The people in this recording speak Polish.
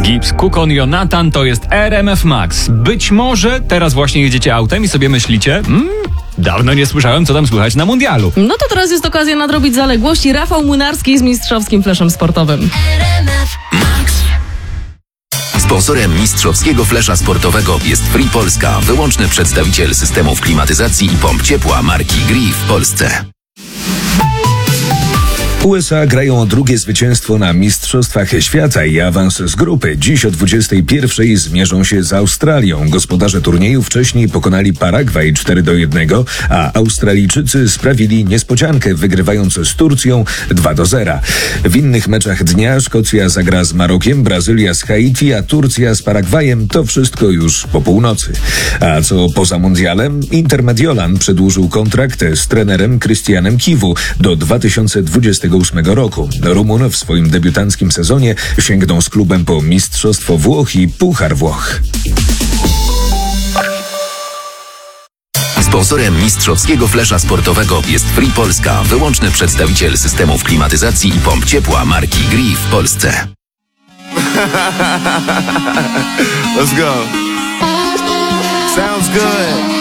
Gibbs, Kukon, Jonathan to jest RMF Max. Być może teraz właśnie jedziecie autem i sobie myślicie, dawno nie słyszałem, co tam słychać na mundialu. No to teraz jest okazja nadrobić zaległości. Rafał Młynarski z mistrzowskim fleszem sportowym. Sponsorem mistrzowskiego flesza sportowego jest Free Polska, wyłączny przedstawiciel systemów klimatyzacji i pomp ciepła marki Gree w Polsce. USA grają o drugie zwycięstwo na Mistrzostwach Świata i awans z grupy. Dziś o 21:00 zmierzą się z Australią. Gospodarze turnieju wcześniej pokonali Paragwaj 4-1, a Australijczycy sprawili niespodziankę, wygrywając z Turcją 2-0. W innych meczach dnia Szkocja zagra z Marokiem, Brazylia z Haiti, a Turcja z Paragwajem. To wszystko już po północy. A co poza mundialem? Inter Mediolan przedłużył kontrakt z trenerem Christianem Kiwu do 2028 roku. Rumun w swoim debiutanckim sezonie sięgną z klubem po Mistrzostwo Włoch i Puchar Włoch. Sponsorem mistrzowskiego flesza sportowego jest Free Polska, wyłączny przedstawiciel systemów klimatyzacji i pomp ciepła marki Gree w Polsce. Let's go. Sounds good.